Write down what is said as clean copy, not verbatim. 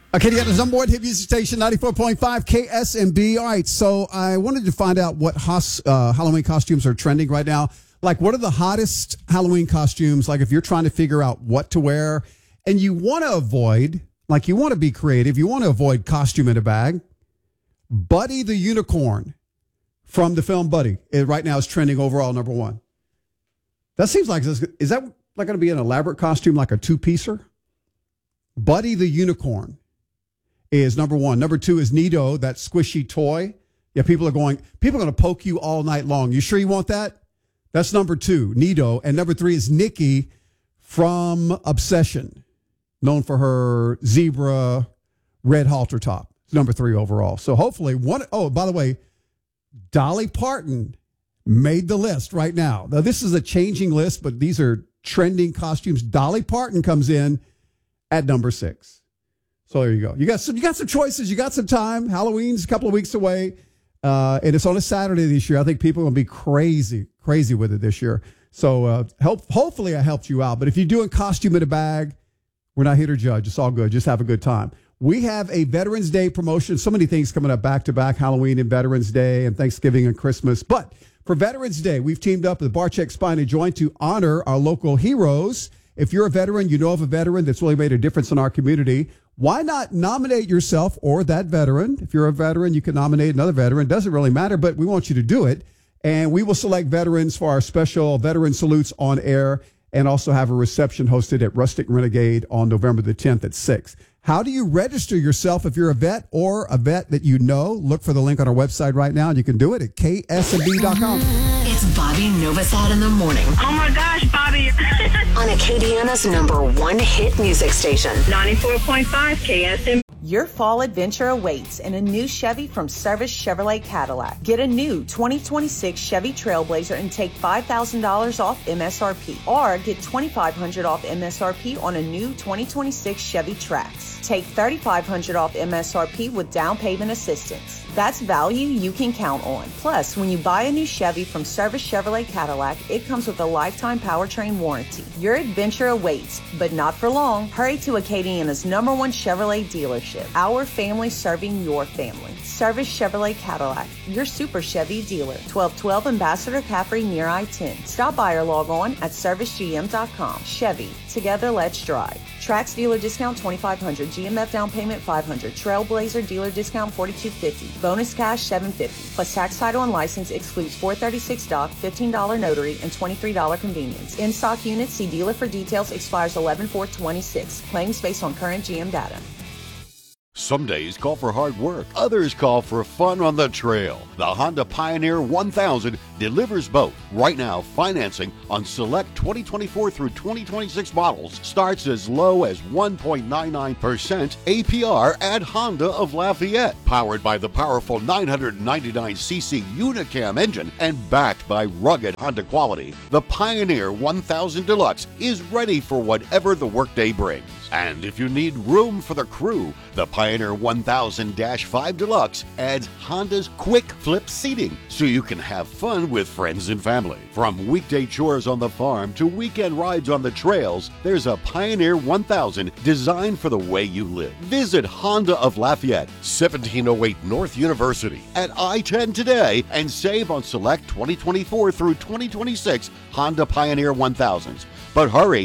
Okay, you got the number one hit music station, 94.5 KSMB. All right, so I wanted to find out what Halloween costumes are trending right now. Like, what are the hottest Halloween costumes? Like, if you're trying to figure out what to wear and you want to avoid, like, you want to be creative, you want to avoid costume in a bag, Buddy the Unicorn from the film Buddy, it right now is trending overall number one. That seems like, is that like going to be an elaborate costume, like a two-piecer? Buddy the Unicorn is number one. Number two is Nido, that squishy toy. Yeah, people are going to poke you all night long. You sure you want that? That's number two, Nido. And number three is Nikki from Obsession, known for her zebra red halter top. It's number three overall. So hopefully by the way, Dolly Parton made the list right now. Now, this is a changing list, but these are trending costumes. Dolly Parton comes in at number 6. So there you go. You got some choices. You got some time. Halloween's a couple of weeks away, and it's on a Saturday this year. I think people are going to be crazy with it this year. So hopefully I helped you out. But if you're doing costume in a bag, we're not here to judge. It's all good. Just have a good time. We have a Veterans Day promotion. So many things coming up back-to-back, Halloween and Veterans Day and Thanksgiving and Christmas. But for Veterans Day, we've teamed up with Barcheck Spine and Joint to honor our local heroes. If you're a veteran, you know of a veteran that's really made a difference in our community, why not nominate yourself or that veteran? If you're a veteran, you can nominate another veteran. It doesn't really matter, but we want you to do it. And we will select veterans for our special veteran salutes on air and also have a reception hosted at Rustic Renegade on November the 10th at 6. How do you register yourself if you're a vet or a vet that you know? Look for the link on our website right now, and you can do it at ksmb.com. It's Bobby Novosad in the morning. Oh my gosh, Bobby. On Acadiana's number one hit music station. 94.5 KSM. Your fall adventure awaits in a new Chevy from Service Chevrolet Cadillac. Get a new 2026 Chevy Trailblazer and take $5,000 off MSRP. Or get $2,500 off MSRP on a new 2026 Chevy Trax. Take $3,500 off MSRP with down payment assistance. That's value you can count on. Plus, when you buy a new Chevy from Service Chevrolet Cadillac, it comes with a lifetime powertrain warranty. Your adventure awaits, but not for long. Hurry to Acadiana's number one Chevrolet dealership. Our family serving your family. Service Chevrolet Cadillac, your super Chevy dealer. 1212 Ambassador Caffrey near I-10. Stop by or log on at servicegm.com. Chevy, together let's drive. Trax dealer discount $2,500. GMF down payment $500. Trailblazer dealer discount $4,250. Bonus cash $750. Plus tax, title, and license excludes $436 doc, $15 notary, and $23 convenience. In stock units, see dealer for details. Expires 11/4/26. Claims based on current GM data. Some days call for hard work, others call for fun on the trail. The Honda Pioneer 1000 delivers both. Right now, financing on select 2024 through 2026 models starts as low as 1.99% APR at Honda of Lafayette. Powered by the powerful 999cc Unicam engine and backed by rugged Honda quality, the Pioneer 1000 Deluxe is ready for whatever the workday brings. And if you need room for the crew, the Pioneer 1000-5 Deluxe adds Honda's quick flip seating so you can have fun with friends and family. From weekday chores on the farm to weekend rides on the trails, there's a Pioneer 1000 designed for the way you live. Visit Honda of Lafayette, 1708 North University at I-10 today and save on select 2024 through 2026 Honda Pioneer 1000s. But hurry,